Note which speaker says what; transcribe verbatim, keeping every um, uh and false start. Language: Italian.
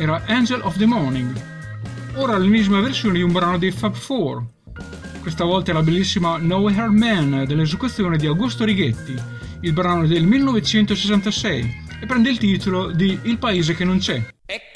Speaker 1: era Angel of the Morning. Ora l'ennesima versione di un brano dei Fab Four. Questa volta è la bellissima Nowhere Man dell'esecuzione di Augusto Righetti. Il brano è del millenovecentosessantasei e prende il titolo di Il paese che non c'è.